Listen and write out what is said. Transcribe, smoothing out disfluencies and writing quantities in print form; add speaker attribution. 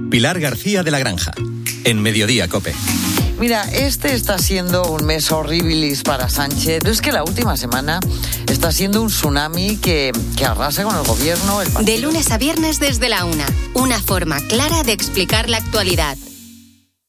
Speaker 1: Pilar García de la Granja, en Mediodía COPE.
Speaker 2: Mira, este está siendo un mes horribilis para Sánchez. Es que la última semana está siendo un tsunami que arrasa con el gobierno.
Speaker 3: De lunes a viernes desde la 1. Una forma clara de explicar la actualidad.